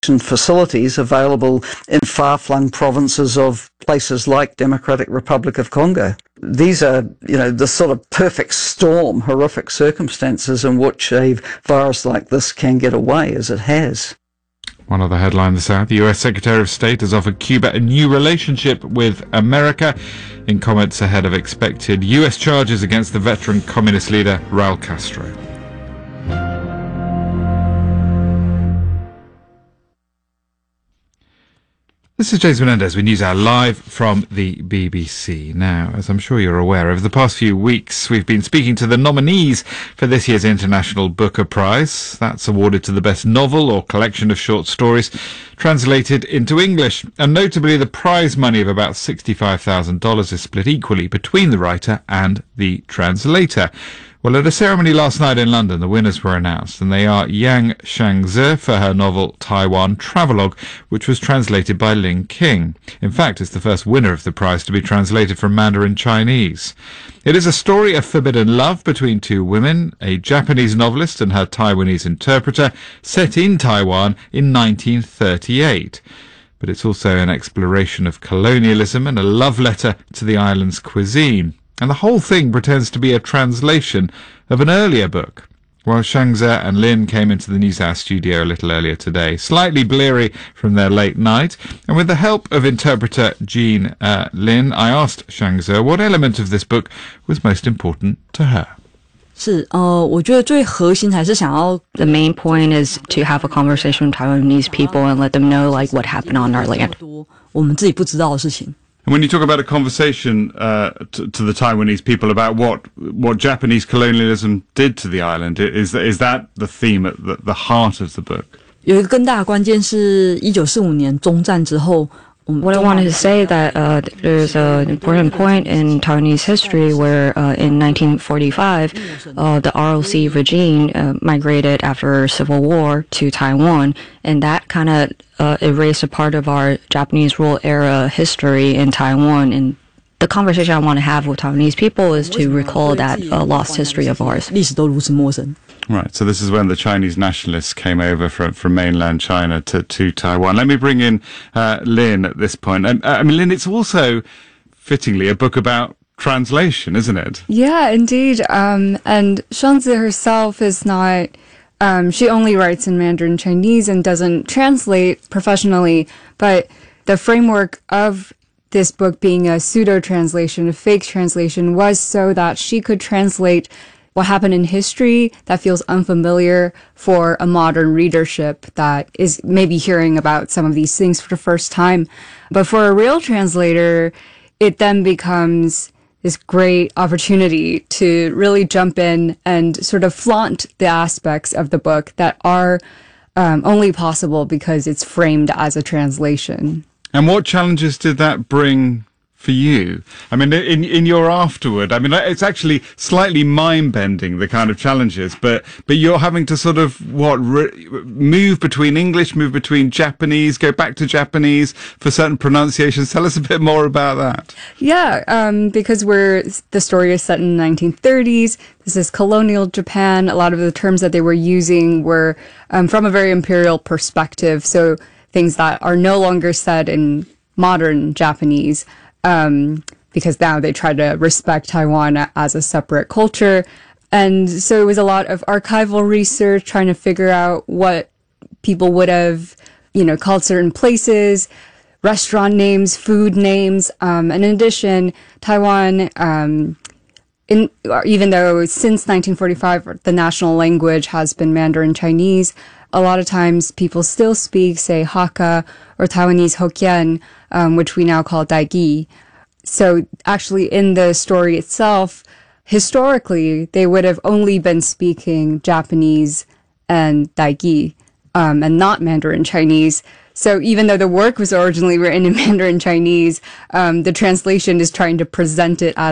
facilities available in far-flung provinces of places like Democratic Republic of Congo. These are, the sort of perfect storm, horrific circumstances in which a virus like this can get away, as it has. One other headline this hour, the US Secretary of State has offered Cuba a new relationship with America in comments ahead of expected US charges against the veteran communist leader Raul Castro. This is James Menendez with NewsHour live from the BBC. Now, as I'm sure you're aware, over the past few weeks we've been speaking to the nominees for this year's International Booker Prize. That's awarded to the best novel or collection of short stories translated into English. And notably, the prize money of about $65,000 is split equally between the writer and the translator. Well, at a ceremony last night in London, the winners were announced, and they are Yang Shangze for her novel Taiwan Travelogue, which was translated by Ling King. In fact, it's the first winner of the prize to be translated from Mandarin Chinese. It is a story of forbidden love between two women, a Japanese novelist and her Taiwanese interpreter, set in Taiwan in 1938. But it's also an exploration of colonialism and a love letter to the island's cuisine. And the whole thing pretends to be a translation of an earlier book. Well, Shangze and Lin came into the NewsHour studio a little earlier today, slightly bleary from their late night, and with the help of interpreter Jean Lin, I asked Shangze what element of this book was most important to her. 我觉得最核心还是想要 The main point is to have a conversation with Taiwanese people and let them know like what happened on our land. 我们自己不知道的事情。 And when you talk about a conversation to the Taiwanese people about what Japanese colonialism did to the island, is that the theme at the heart of the book? 有一个更大的关键是1945年中战之后。 What I wanted to say that there's an important point in Taiwanese history where in 1945 the ROC regime migrated after Civil War to Taiwan, and that kind of erased a part of our Japanese rule era history in Taiwan. And the conversation I want to have with Taiwanese people is to recall that lost history of ours. 历史都如此陌生。 Right, so this is when the Chinese nationalists came over from mainland China to Taiwan. Let me bring in Lin at this point. I mean, Lin, it's also, fittingly, a book about translation, isn't it? Yeah, indeed. And Shangze herself is not... she only writes in Mandarin Chinese and doesn't translate professionally, but the framework of this book being a pseudo-translation, a fake translation, was so that she could translate what happened in history that feels unfamiliar for a modern readership that is maybe hearing about some of these things for the first time. But for a real translator, it then becomes this great opportunity to really jump in and sort of flaunt the aspects of the book that are only possible because it's framed as a translation. And what challenges did that bring for you? I mean, in your afterward, I mean, it's actually slightly mind-bending, the kind of challenges, but you're having to sort of, move between English, move between Japanese, go back to Japanese for certain pronunciations. Tell us a bit more about that. Yeah, because the story is set in the 1930s. This is colonial Japan. A lot of the terms that they were using were from a very imperial perspective, so things that are no longer said in modern Japanese. Because now they try to respect Taiwan as a separate culture. And so it was a lot of archival research, trying to figure out what people would have, called certain places, restaurant names, food names. And in addition, Taiwan, even though since 1945, the national language has been Mandarin Chinese, a lot of times people still speak, say, Hakka or Taiwanese Hokkien, which we now call Daigi. So actually in the story itself, historically, they would have only been speaking Japanese and Daigi, and not Mandarin Chinese. So even though the work was originally written in Mandarin Chinese, the translation is trying to present it as